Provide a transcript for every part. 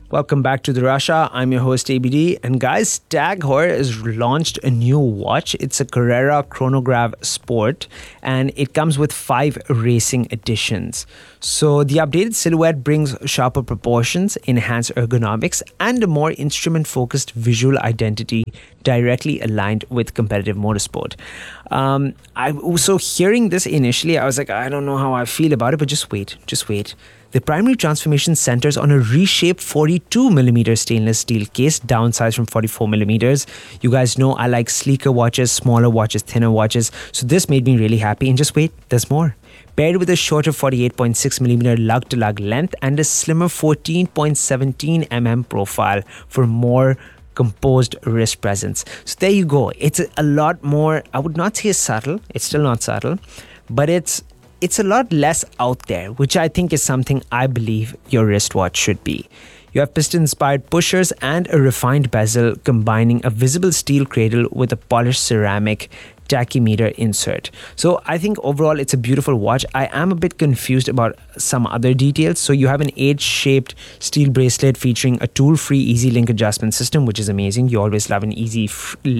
Welcome back to the Russia. I'm your host ABD, and guys, Tag Heuer has launched a new watch. It's a Carrera Chronograph Sport, and it comes with 5 racing editions. So the updated silhouette brings sharper proportions, enhanced ergonomics, and a more instrument-focused visual identity directly aligned with competitive motorsport. So hearing this initially, I was like, I don't know how I feel about it, but just wait. The primary transformation centers on a reshaped 42mm stainless steel case, downsized from 44mm. You guys know I like sleeker watches, smaller watches, thinner watches. So this made me really happy. And just wait, there's more. Paired with a shorter 48.6mm lug-to-lug length and a slimmer 14.17mm profile for more composed wrist presence. So there you go. It's a lot more, I would not say subtle. It's still not subtle, but it's a lot less out there, which I think is something I believe your wristwatch should be. You have piston-inspired pushers and a refined bezel combining a visible steel cradle with a polished ceramic tachymeter insert. So I think overall it's a beautiful watch. I am a bit confused about some other details. So you have an H-shaped steel bracelet featuring a tool-free easy link adjustment system, which is amazing. You always love an easy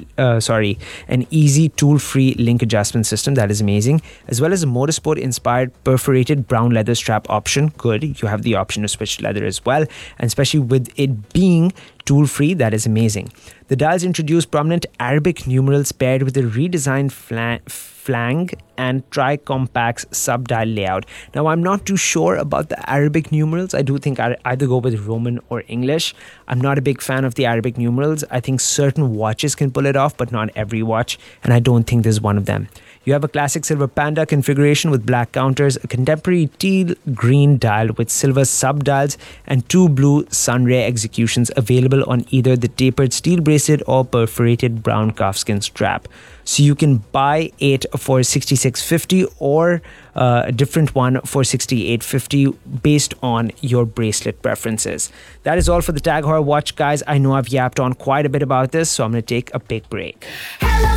tool-free link adjustment system. That is amazing. As well as a motorsport-inspired perforated brown leather strap option. Good. You have the option to switch leather as well. And especially with it being tool-free, that is amazing. The dials introduce prominent Arabic numerals paired with a redesigned flange and tri-compax sub-dial layout. Now, I'm not too sure about the Arabic numerals. I do think I either go with Roman or English. I'm not a big fan of the Arabic numerals. I think certain watches can pull it off, but not every watch, and I don't think there's one of them. You have a classic silver Panda configuration with black counters, a contemporary teal green dial with silver sub-dials, and 2 blue Sunray executions available on either the tapered steel bracelet or perforated brown calfskin strap. So you can buy it for $66.50 or a different one for $68.50 based on your bracelet preferences. That is all for the Tag Heuer watch, guys. I know I've yapped on quite a bit about this, so I'm going to take a big break. Hello.